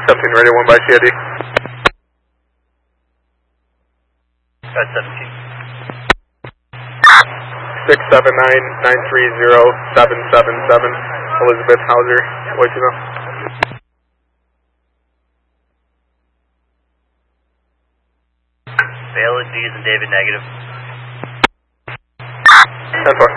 17 radio 1 by CID. Got 17. 679-930-777. Elizabeth Hauser, what you know? Vale and D is in David negative. 10-4.